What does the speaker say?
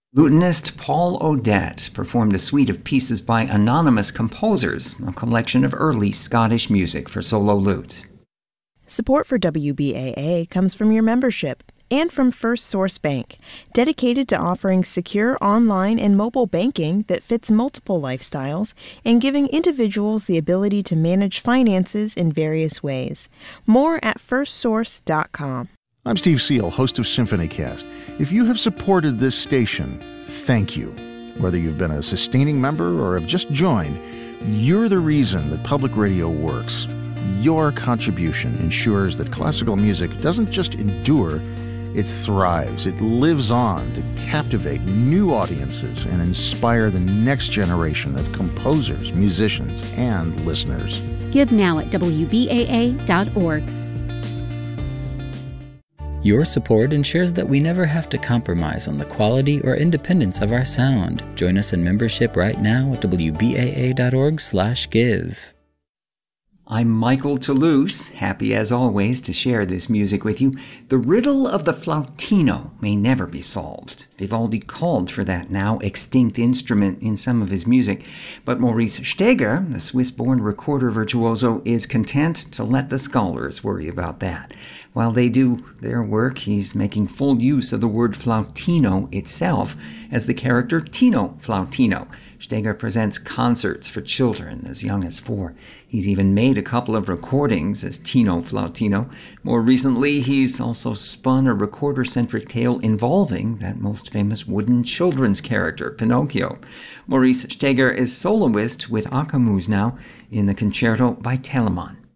Lutenist Paul Odette performed a suite of pieces by anonymous composers, a collection of early Scottish music for solo lute. Support for WBAA comes from your membership and from First Source Bank, dedicated to offering secure online and mobile banking that fits multiple lifestyles and giving individuals the ability to manage finances in various ways. More at firstsource.com. I'm Steve Seal, host of SymphonyCast. If you have supported this station, thank you. Whether you've been a sustaining member or have just joined, you're the reason that public radio works. Your contribution ensures that classical music doesn't just endure, it thrives. It lives on to captivate new audiences and inspire the next generation of composers, musicians, and listeners. Give now at WBAA.org. Your support ensures that we never have to compromise on the quality or independence of our sound. Join us in membership right now at WBAA.org/give. I'm Michael Toulouse, happy as always to share this music with you. The riddle of the flautino may never be solved. Vivaldi called for that now extinct instrument in some of his music, but Maurice Steger, the Swiss-born recorder virtuoso, is content to let the scholars worry about that. While they do their work, he's making full use of the word flautino itself as the character Tino Flautino. Steger presents concerts for children as young as 4. He's even made a couple of recordings as Tino Flautino. More recently, he's also spun a recorder-centric tale involving that most famous wooden children's character, Pinocchio. Maurice Steger is soloist with Akamoose now in the concerto by Telemann.